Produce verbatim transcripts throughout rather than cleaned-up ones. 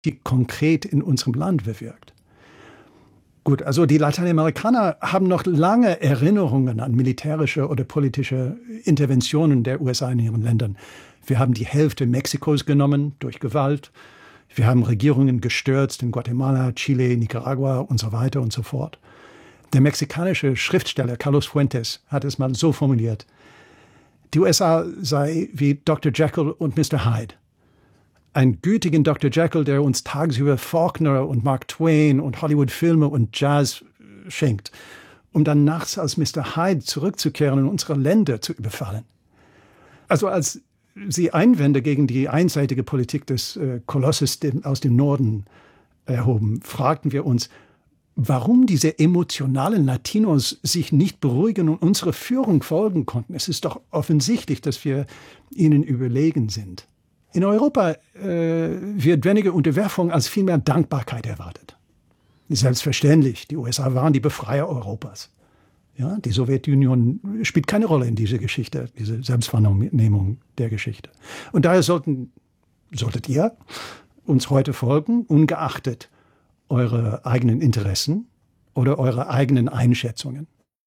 die konkret in unserem Land bewirkt. Gut, also die Lateinamerikaner haben noch lange Erinnerungen an militärische oder politische Interventionen der U S A in ihren Ländern. Wir haben die Hälfte Mexikos genommen durch Gewalt. Wir haben Regierungen gestürzt in Guatemala, Chile, Nicaragua und so weiter und so fort. Der mexikanische Schriftsteller Carlos Fuentes hat es mal so formuliert: Die U S A sei wie Doktor Jekyll und Mister Hyde. Einen gütigen Doktor Jekyll, der uns tagsüber Faulkner und Mark Twain und Hollywood-Filme und Jazz schenkt, um dann nachts als Mister Hyde zurückzukehren und unsere Länder zu überfallen. Also als Sie Einwände gegen die einseitige Politik des äh, Kolosses dem, aus dem Norden erhoben, fragten wir uns, warum diese emotionalen Latinos sich nicht beruhigen und unserer Führung folgen konnten. Es ist doch offensichtlich, dass wir ihnen überlegen sind. In Europa äh, wird weniger Unterwerfung als vielmehr Dankbarkeit erwartet. Selbstverständlich, die U S A waren die Befreier Europas. Ja, die Sowjetunion spielt keine Rolle in dieser Geschichte, diese Selbstwahrnehmung der Geschichte. Und daher sollten, solltet ihr uns heute folgen, ungeachtet eure eigenen Interessen oder eure eigenen Einschätzungen.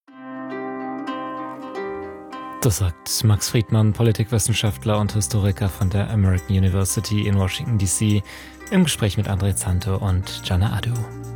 Das sagt Max Friedmann, Politikwissenschaftler und Historiker von der American University in Washington D C im Gespräch mit André Zanto und Jana Adu.